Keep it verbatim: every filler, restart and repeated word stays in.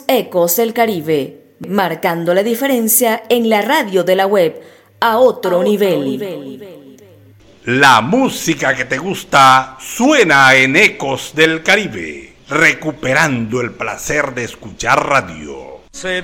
Ecos del Caribe, marcando la diferencia en la radio de la web a otro, a otro nivel. nivel. La música que te gusta suena en Ecos del Caribe, recuperando el placer de escuchar radio. Se